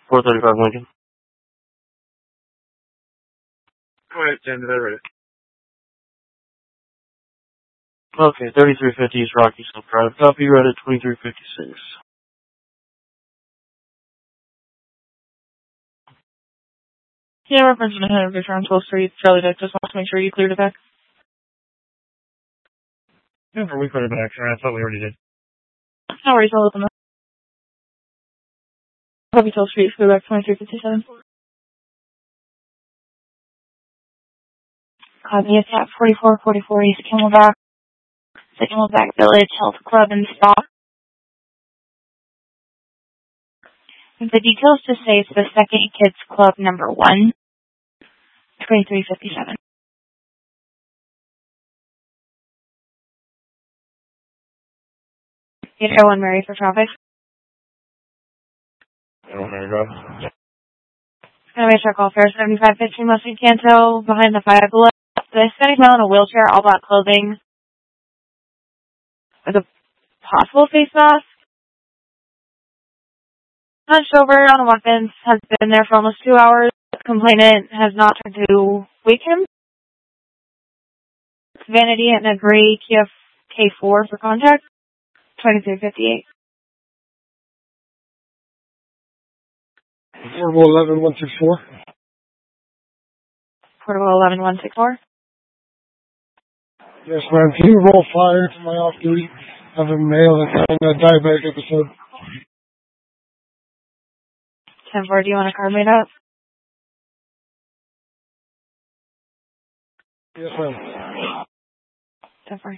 435 Lincoln. Go ahead, Jen, I read it. Okay, 3350 East Rocky Hill Drive. Copy read at 2356. Yeah, reference in ahead of your turn, 12th Street, Charlie Deck. Just want to make sure you cleared it back. Yeah, we put it back, sir. I thought we already did. No worries, I'll open up. Copy 12th Street, clear back 2357. Copy it's at 4444 East Camelback. The Camelback Village Health Club in stock. The details just say it's the Second Kids Club number 1, 2357. You know one Mary for traffic. Oh my God. Gonna be a truck off here, 7515 Mustang Canto, behind the 5 left. The Hispanic male in a wheelchair, all black clothing, with a possible face mask. Hunched over on a walk-in, has been there for almost 2 hours. The complainant has not tried to wake him. It's Vanity and a gray Kia K4 for contact, 2358. Portable 11164. Portable 11164. Yes, ma'am. Can you roll fire for my off-duty? I have a male that's having a diabetic episode. 10-4, do you want a card made up? Yes, ma'am. 10-4.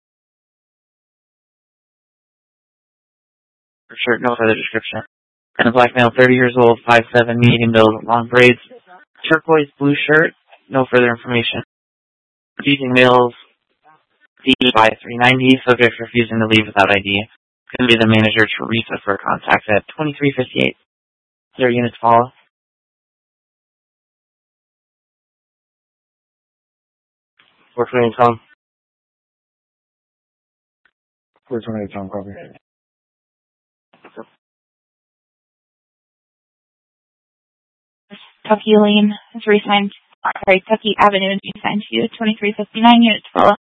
For sure, no further description. And a black male, 30 years old, 5'7", medium build, long braids, turquoise blue shirt, no further information. Refusing males, DUI 390, subject refusing to leave without ID. Going to be the manager Teresa for contact at 2358. Their units follow. 428 Tom. 428 Tom, copy. Tucky Lane is re-signed, Tucky Avenue is re-signed to you, 2359 units follow.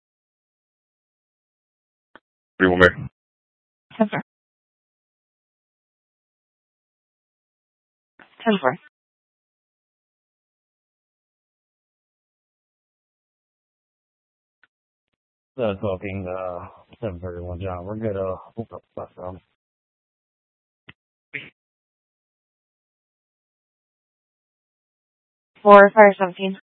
31 Mary. 10-4. 10-4. Talking 731 John. We're good. For Fire 17.